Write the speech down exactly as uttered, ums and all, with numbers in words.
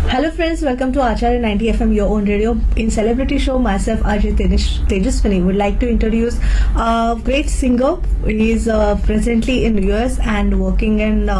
Hello friends, welcome to Acharya ninety F M, your own radio. In Celebrity Show, myself Ajay Tejas- Tejaswini would like to introduce a great singer. He is uh, presently in U S and working in uh,